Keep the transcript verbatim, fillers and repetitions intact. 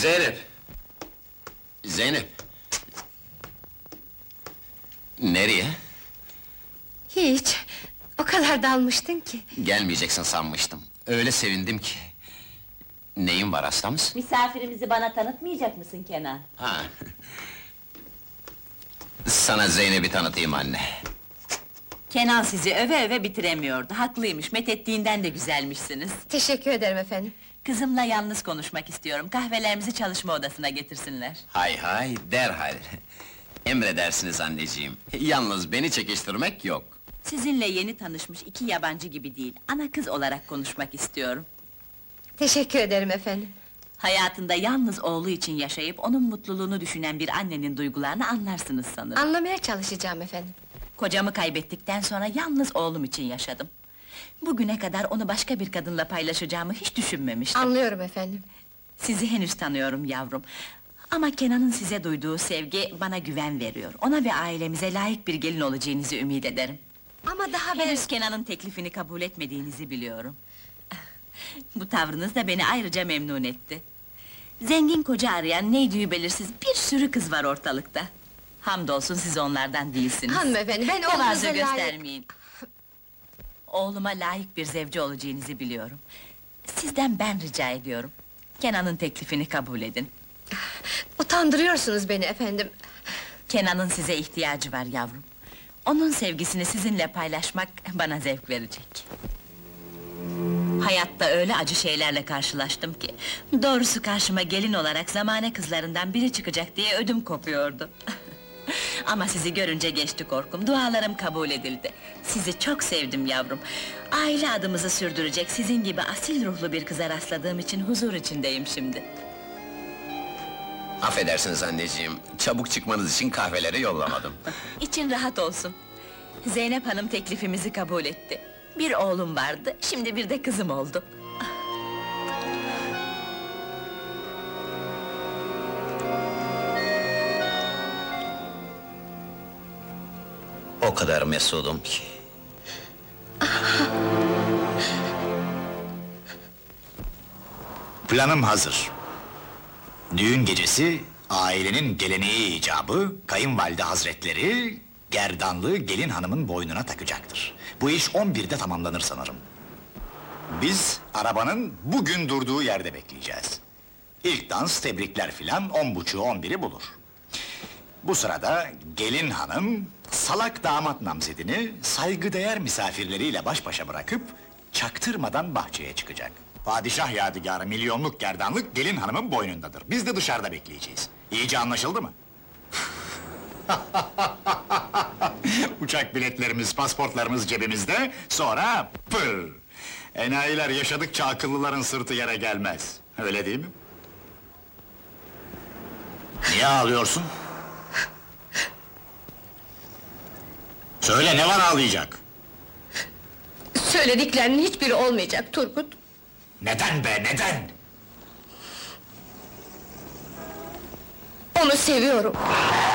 Zeynep! Zeynep! Nereye? Hiç, o kadar dalmıştın ki. Gelmeyeceksin sanmıştım. Öyle sevindim ki. Neyin var, hasta mısın? Misafirimizi bana tanıtmayacak mısın Kenan? Ha. Sana Zeynep'i tanıtayım anne. Kenan sizi öve öve bitiremiyordu, haklıymış, methettiğinden de güzelmişsiniz. Teşekkür ederim efendim. Kızımla yalnız konuşmak istiyorum, kahvelerimizi çalışma odasına getirsinler. Hay hay, derhal! Emredersiniz anneciğim. Yalnız beni çekiştirmek yok. Sizinle yeni tanışmış iki yabancı gibi değil, ana kız olarak konuşmak istiyorum. Teşekkür ederim efendim. Hayatında yalnız oğlu için yaşayıp onun mutluluğunu düşünen bir annenin duygularını anlarsınız sanırım. Anlamaya çalışacağım efendim. Kocamı kaybettikten sonra yalnız oğlum için yaşadım. Bugüne kadar onu başka bir kadınla paylaşacağımı hiç düşünmemiştim. Anlıyorum efendim. Sizi henüz tanıyorum yavrum. Ama Kenan'ın size duyduğu sevgi bana güven veriyor. Ona ve ailemize layık bir gelin olacağınızı ümit ederim. Ama daha ben... Henüz Kenan'ın teklifini kabul etmediğinizi biliyorum. Bu tavrınız da beni ayrıca memnun etti. Zengin koca arayan neydiği belirsiz bir sürü kız var ortalıkta. Hamdolsun siz onlardan değilsiniz. Hanımefendi, ben Tevazu oğlunuza layık... göstermeyin. Oğluma layık bir zevci olacağınızı biliyorum. Sizden ben rica ediyorum. Kenan'ın teklifini kabul edin. Utandırıyorsunuz beni efendim. Kenan'ın size ihtiyacı var yavrum. Onun sevgisini sizinle paylaşmak bana zevk verecek. Hayatta öyle acı şeylerle karşılaştım ki... Doğrusu karşıma gelin olarak zamane kızlarından biri çıkacak diye ödüm kopuyordu. Ama sizi görünce geçti korkum, dualarım kabul edildi. Sizi çok sevdim yavrum. Aile adımızı sürdürecek sizin gibi asil ruhlu bir kıza rastladığım için huzur içindeyim şimdi. Affedersiniz anneciğim, çabuk çıkmanız için kahveleri yollamadım. İçin rahat olsun. Zeynep Hanım teklifimizi kabul etti. Bir oğlum vardı, şimdi bir de kızım oldu. O kadar mesudum ki. Planım hazır. Düğün gecesi, ailenin geleneği icabı, kayınvalide hazretleri... ...gerdanlığı gelin hanımın boynuna takacaktır. Bu iş on birde tamamlanır sanırım. Biz, arabanın bugün durduğu yerde bekleyeceğiz. İlk dans, tebrikler filan, on buçuğu on biri bulur. Bu sırada gelin hanım, salak damat namzedini... ...saygıdeğer misafirleriyle baş başa bırakıp... ...çaktırmadan bahçeye çıkacak. Padişah yadigarı milyonluk gerdanlık gelin hanımın boynundadır. Biz de dışarıda bekleyeceğiz. İyice anlaşıldı mı? Uçak biletlerimiz, pasportlarımız cebimizde, sonra pır! Enayiler yaşadıkça akıllıların sırtı yere gelmez. Öyle değil mi? Niye ağlıyorsun? Söyle, ne var ağlayacak? Söylediklerinin hiçbiri olmayacak Turgut. Neden be, neden? Onu seviyorum.